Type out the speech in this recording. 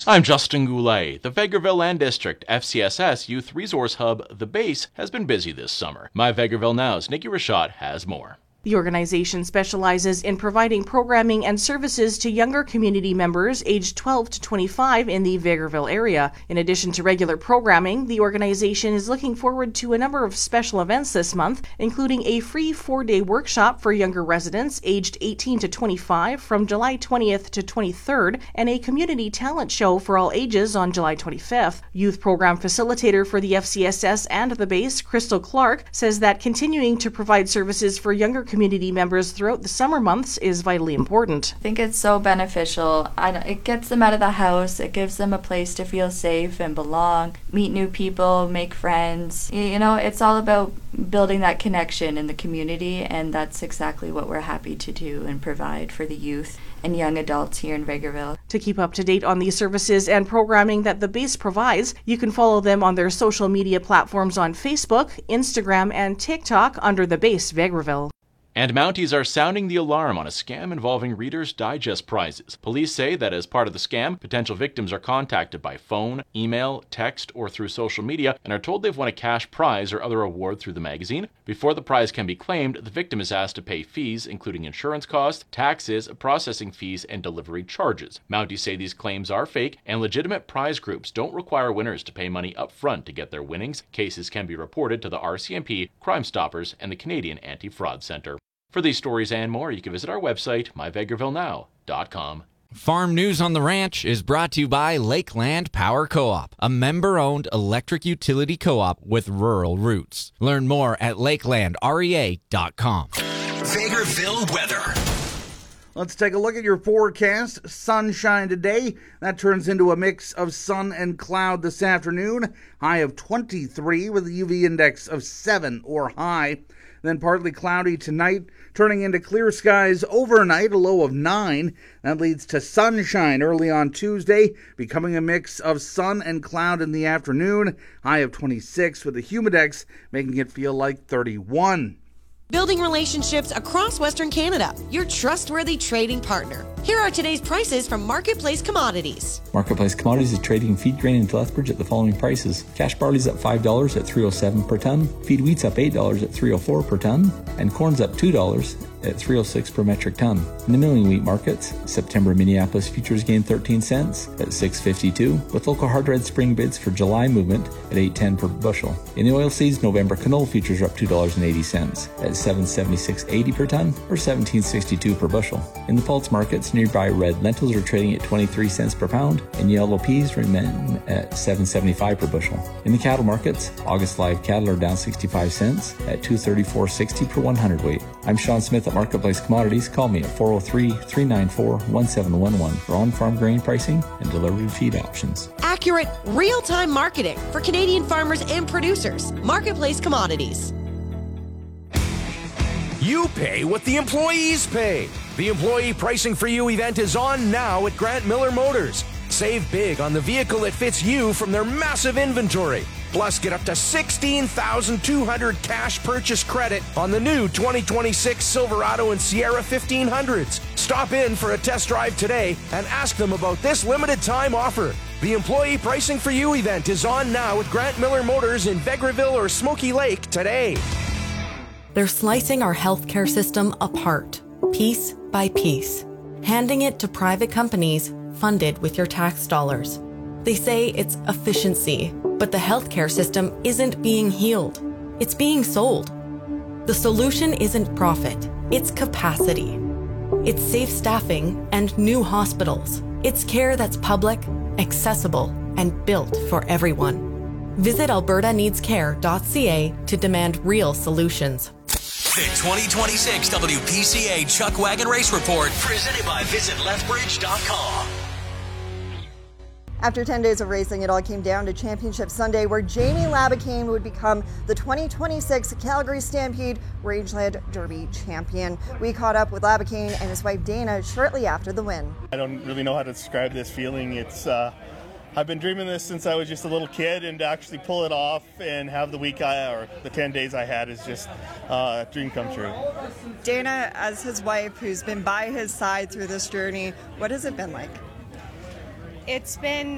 I'm Justin Goulet. The Vegreville Land District FCSS Youth Resource Hub, The Base, has been busy this summer. My Vegreville Now's Nikki Rashad has more. The organization specializes in providing programming and services to younger community members aged 12 to 25 in the Vegreville area. In addition to regular programming, the organization is looking forward to a number of special events this month, including a free 4-day workshop for younger residents aged 18 to 25 from July 20th to 23rd, and a community talent show for all ages on July 25th. Youth program facilitator for the FCSS and the Base, Crystal Clark, says that continuing to provide services for younger community members throughout the summer months is vitally important. I think it's so beneficial. It gets them out of the house. It gives them a place to feel safe and belong, meet new people, make friends. You know, it's all about building that connection in the community, and that's exactly what we're happy to do and provide for the youth and young adults here in Vegreville. To keep up to date on the services and programming that the Base provides, you can follow them on their social media platforms on Facebook, Instagram, and TikTok under The Base Vegreville. And Mounties are sounding the alarm on a scam involving Reader's Digest prizes. Police say that as part of the scam, potential victims are contacted by phone, email, text, or through social media and are told they've won a cash prize or other award through the magazine. Before the prize can be claimed, the victim is asked to pay fees, including insurance costs, taxes, processing fees, and delivery charges. Mounties say these claims are fake, and legitimate prize groups don't require winners to pay money up front to get their winnings. Cases can be reported to the RCMP, Crime Stoppers, and the Canadian Anti-Fraud Centre. For these stories and more, you can visit our website, myvegrevillenow.com. Farm News on the Ranch is brought to you by Lakeland Power Co-op, a member-owned electric utility co-op with rural roots. Learn more at lakelandrea.com. Vegreville weather. Let's take a look at your forecast. Sunshine today. That turns into a mix of sun and cloud this afternoon. High of 23 with a UV index of 7 or high. Then partly cloudy tonight, turning into clear skies overnight, a low of 9. That leads to sunshine early on Tuesday, becoming a mix of sun and cloud in the afternoon. High of 26 with a humidex making it feel like 31. Building relationships across Western Canada, your trustworthy trading partner. Here are today's prices from Marketplace Commodities. Marketplace Commodities is trading feed grain into Lethbridge at the following prices. Cash barley's up $5 at $3.07 per ton. Feed wheat's up $8 at $3.04 per ton. And corn's up $2 at $3.06 per metric ton. In the milling wheat markets, September Minneapolis futures gained 13 cents at $6.52, with local hard red spring bids for July movement at $8.10 per bushel. In the oilseeds, November canola futures are up $2.80 at $7.76.80 per ton, or $17.62 per bushel. In the pulse markets, nearby red lentils are trading at 23 cents per pound, and yellow peas remain at $7.75 per bushel. In the cattle markets, August live cattle are down 65 cents at $234.60 per 100 weight. I'm Sean Smith at Marketplace Commodities. Call me at 403-394-1711 for on-farm grain pricing and delivery feed options. Accurate, real-time marketing for Canadian farmers and producers. Marketplace Commodities. You pay what the employees pay. The Employee Pricing for You event is on now at Grant Miller Motors. Save big on the vehicle that fits you from their massive inventory. Plus, get up to $16,200 cash purchase credit on the new 2026 Silverado and Sierra 1500s. Stop in for a test drive today and ask them about this limited time offer. The Employee Pricing for You event is on now at Grant Miller Motors in Vegreville or Smoky Lake today. They're slicing our healthcare system apart, piece by piece, handing it to private companies funded with your tax dollars. They say it's efficiency, but the healthcare system isn't being healed. It's being sold. The solution isn't profit, it's capacity. It's safe staffing and new hospitals. It's care that's public, accessible, and built for everyone. Visit albertaneedscare.ca to demand real solutions. The 2026 WPCA Chuck Wagon Race Report, presented by VisitLethbridge.com. After 10 days of racing, it all came down to Championship Sunday, where Jamie Labakane would become the 2026 Calgary Stampede Rangeland Derby champion. We caught up with Labakane and his wife Dana shortly after the win. I don't really know how to describe this feeling. It's I've been dreaming this since I was just a little kid, and to actually pull it off and have the week or the 10 days I had is just a dream come true. Dana, as his wife who's been by his side through this journey, what has it been like? It's been